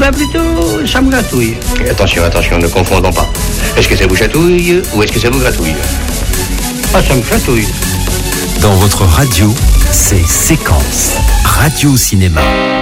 ben plutôt, ça me gratouille. Et attention, ne confondons pas. Est-ce que ça vous chatouille ou est-ce que ça vous gratouille? Ah, ça me gratouille. Dans votre radio, c'est Séquence Radio Cinéma.